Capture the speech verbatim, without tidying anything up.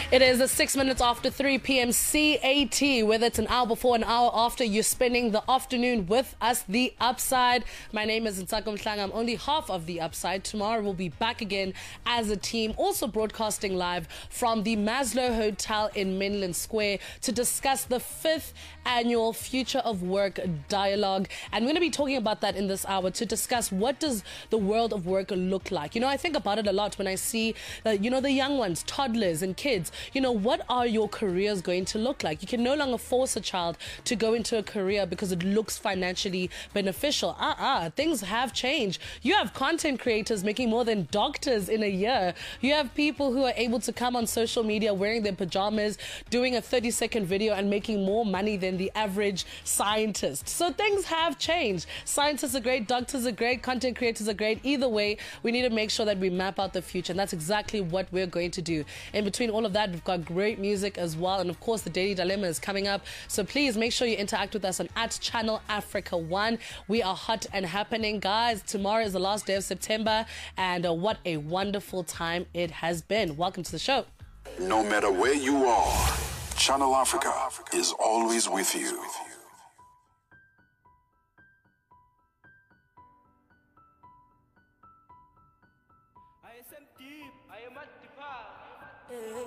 It is a six minutes after three p m C A T, whether it's an hour before, an hour after, you're spending the afternoon with us, The Upside. My name is Nsako Mhlang. I'm only half of The Upside. Tomorrow we'll be back again as a team, also broadcasting live from the Maslow Hotel in Menlyn Square to discuss the fifth annual Future of Work Dialogue. And we're going to be talking about that in this hour to discuss what does the world of work look like. You know, I think about it a lot when I see, uh, you know, the young ones, toddlers and kids. You know, what are your careers going to look like? You can no longer force a child to go into a career because it looks financially beneficial. Uh-uh, things have changed. You have content creators making more than doctors in a year. You have people who are able to come on social media wearing their pajamas, doing a thirty second video and making more money than the average scientist. So things have changed. Scientists are great, doctors are great, content creators are great. Either way, we need to make sure that we map out the future, and that's exactly what we're going to do. In between all of that, we've got great music as well, and of course the Daily Dilemma is coming up. So please make sure you interact with us on at Channel Africa One. We are hot and happening, guys. Tomorrow is the last day of September, and uh, what a wonderful time it has been. Welcome to the show. No matter where you are, Channel Africa is always with you. I am deep. I am at the